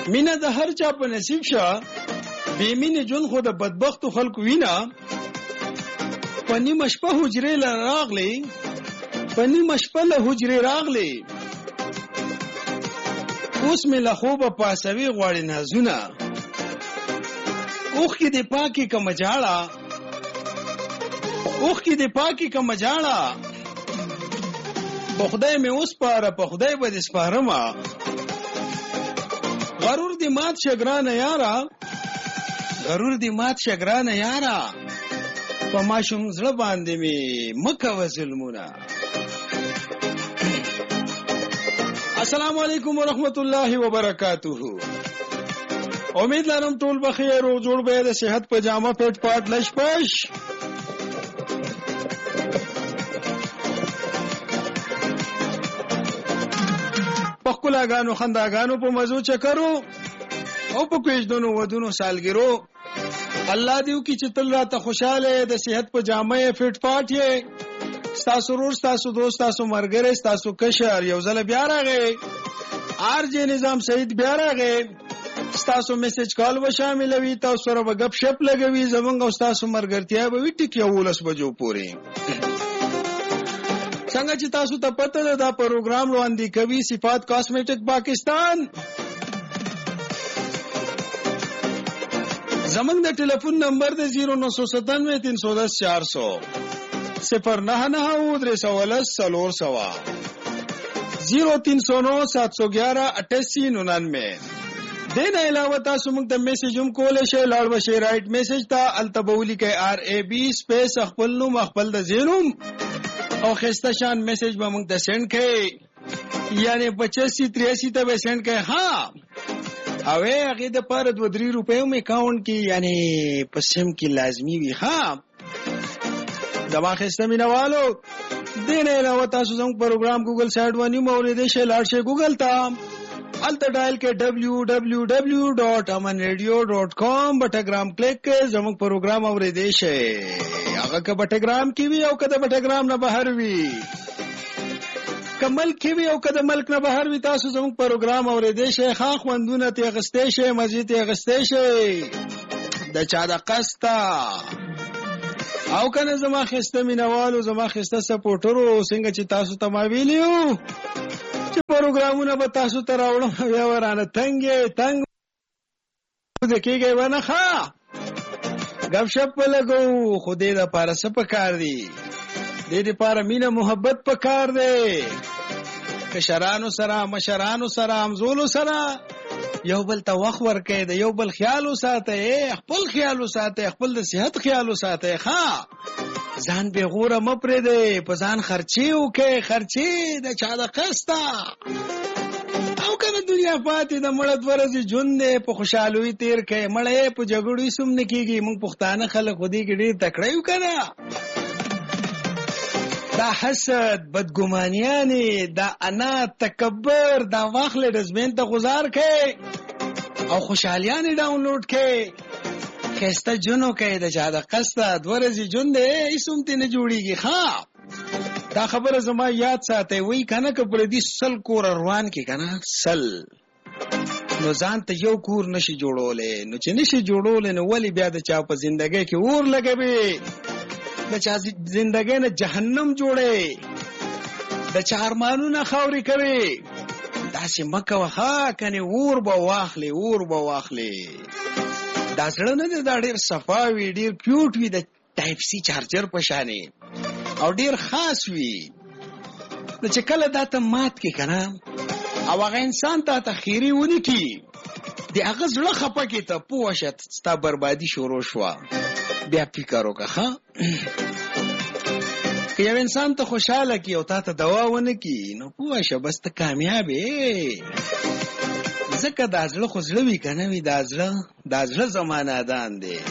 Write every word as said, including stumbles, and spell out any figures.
مینه د هر چا په نصیب شه بې مینې ژوند خو د بدبختو خلکو وینه په نیمه شپه حجرې له راغلې په نیمه شپه له حجرې راغلې اوس مې له خوبه پاسوي غواړي نازونه اوښکې دې پاکې کمه جاړه اوښکې دې پاکې کمه جاړه په خدای مې وسپاره په خدای به دې سپارمه غرور دې مات شه ګرانه یاره غرور دې مات شه ګرانه یاره په ماشوم زړه باندې مې مه کوه ظلمونه. السلام علیکم ورحمت الله وبرکاته. امید لرم ټول بخیر او جوړ به د صحت په جامه پټ پاټ لش پش. په کلاګانو خنداګانو په مزو چکرو او په کوژدونو ودونو سالګرو الله دیو کی چې تل راته خوشاله د صحت په جامه فټ پاټ یې ستاسو ورور ستاسو دوست ستاسو مرګره ستاسو کشر یو ځل بیا راغی آر جے نظام سعید بیا راغی ستاسو میسج کال و شاملوي تاسو سره غب شپ لګوي زمونږ او ستاسو مرګرتیا به وی ټیک یو ولس بجو پوري څنګه چې تاسو ته پته ده دا پروګرام وړاندې کوي صفات کاسمیټک پاکستان. زمونږ د ټلیفون نمبر د زیرو نو سو ستانوے تین سو دس چار سو صفر نہ نہ درې سو ولس سلور سوا زیرو تین سو نو سات سو گیارہ اٹھاسی ننانوے. دین علاوه تاسو موږ ته میسج هم کولای شئ لاړ وشئ رائټ میسج ته التبولی کې آر ای بی سپیس خپل نوم خپل د زیروم او خسته شان میسج به موږ ته سند کړئ یعنی پچاسی تریاسی ته به سند کړئ. ها او هغه د پر دو درې روپیو می اکاونټ کې یعنی پسم کې لازمی وي. ها دما خسته مینوالو دین علاوه تاسو زموږ پروګرام ګوګل سایټ باندې موریدې شئ لاړ شئ ګوګل ته الته ډایل کې ڈبلیو ڈبلیو ڈبلیو ډاٹ امن ریډیو ډاٹ کام بټګرام کلیک کې زموږ پروګرام اوریدې شئ. هغه که بټګرام کې وي او که د بټګرام نه بهر وي کمل کې وي او که د ملک نه بهر وي تاسو زموږ پروګرام اوریدې شئ. ښه خوندونه ترې اخیستی شئ مزې ترې اخیستی شئ د چا د قسته او کنه زما خسته مینوالو زما خسته سپورټرو څنګه چې تاسو ته ما ویلیو چې پروګرامونه به تاسو ته راوړم بیا ورانه تنګې تنګ د کېږئ ونه ښه ګپ شپ ولګو خو دې دپاره څه پکار دي دې دپاره مینه محبت پکار دی کشرانو سره مشرانو سره همزولو سره یو بل ته وخت ورکئ د یو بل خیال وساتئ خپل خیال وساتئ خپل د صحت خیال وساتئ. ښه ځان بې غوره مه پرېږدئ په ځان خرچې وکئ خرچې د چا د قسته او که نه دنیا پاتې د مړه دوه ورځې ژوند دی په خوشحالوي تېر کئ مړه یې په جګړو هېڅ هم نه کېږي. موږ پښتانه خلک خو دې کې ډېر تکړه یو که نه دا حسد بدګمانیانې دا انا تکبر دا واخلې ډسبین ته غزار کئ او خوشحالیانې ډاونلوډ کئ ښایسته ژوند وکئ د چا د قسته دوه ورځې ژوند دی هېڅ هم ترې نه جوړېږي. ښه دا خبره زما یاد ساتئ وایي که نه که پردي سل کوره روان کې که نه سل نو ځان ته یو کور نشي جوړولی نو چې نشي جوړولی نو ولې بیا د چا په زندګۍ کې اور لګوي د چا زندګۍ نه جهنم جوړی د چا ارمانونه خاورې کوي داسې مه کوه. ښه کنې اور به واخلې اور به واخلې دا زړه نه دی دا ډېر صفا وي ډېر پیوټ وي د ټایپ سی چارجر په شانې او ډېر خاص وي نو چې کله دا ته مات کې که نه او هغه انسان تا ته خیرې ونه کړي د هغه زړه خفه کې ته پوه شه ستا بربادي شروع شوه بیا فکر وکړه. ښه که یو انسان ته خوشحاله کړي او تا ته دوا ونه کړي نو پوه شه بس ته کامیاب یې ځکه دا زړه خو زړه وي که نه وي دا زړه دا زړه زما نادان دی